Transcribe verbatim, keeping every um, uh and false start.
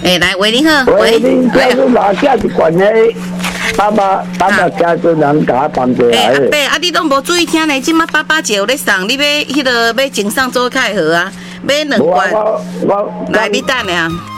哎，来，喂，你好， 喂，你叫你拿下一罐的，爸爸爸爸家做人甲我放过来。 哎，阿伯，啊，你都无注意听呢，即马爸爸节有咧送，你要迄个要整送做较好啊，买两罐。 我我来，你等下。